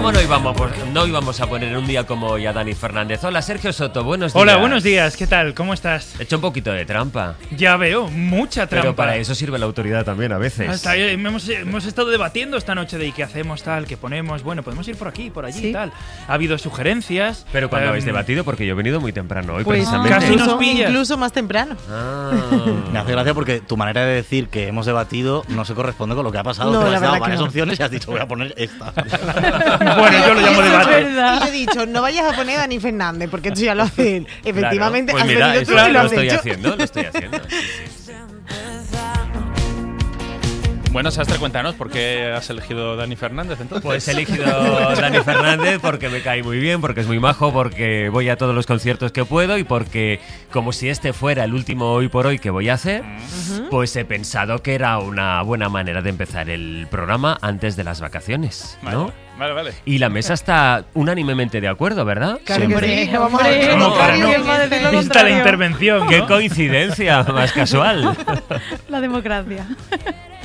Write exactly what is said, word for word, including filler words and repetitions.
¿Cómo no íbamos, no íbamos a poner un día como hoy a Dani Fernández? Hola, Sergio Soto, buenos días. Hola, buenos días, ¿qué tal? ¿Cómo estás? He hecho un poquito de trampa. Ya veo, mucha trampa. Pero para eso sirve la autoridad también a veces. Hasta ahí, hemos, hemos estado debatiendo esta noche de qué hacemos, tal, qué ponemos. Bueno, podemos ir por aquí, por allí, ¿sí? Tal. Ha habido sugerencias. Pero cuando um, habéis debatido, porque yo he venido muy temprano hoy, pues precisamente. Casi incluso, nos pillas. Incluso más temprano. Ah. Me hace gracia porque tu manera de decir que hemos debatido no se corresponde con lo que ha pasado. No, Te la has dado verdad varias que no. opciones y has dicho, voy a poner esta. Bueno, yo lo llamo debate. Y yo he dicho, no vayas a poner a Dani Fernández, porque esto ya lo hace él. Efectivamente, claro. Pues has mira, venido tú claro, y lo lo has estoy hecho. haciendo, lo estoy haciendo. Sí, sí. Bueno, Sastre, cuéntanos, ¿por qué has elegido Dani Fernández entonces? Pues he elegido Dani Fernández porque me cae muy bien, porque es muy majo, porque voy a todos los conciertos que puedo y porque, como si este fuera el último hoy por hoy que voy a hacer, uh-huh. pues he pensado que era una buena manera de empezar el programa antes de las vacaciones, ¿no? Vale, vale, vale. Y la mesa está unánimemente de acuerdo, ¿verdad? Claro que sí, vamos a ver. ¿Cómo para no? no? Vista la intervención, ¿no? ¡Qué coincidencia más casual! La democracia.